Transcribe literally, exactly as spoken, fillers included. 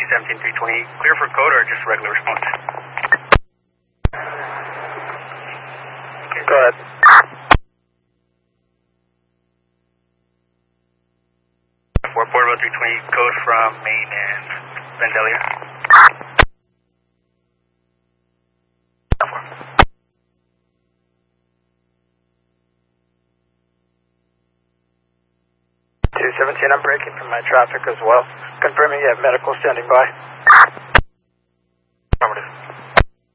two seventeen three twenty, clear for code or just regular response? Okay. Go ahead. four Portable three twenty, code from Maine and Vandalia. two seventeen, I'm breaking from my traffic as well. Confirming you have medical standing by.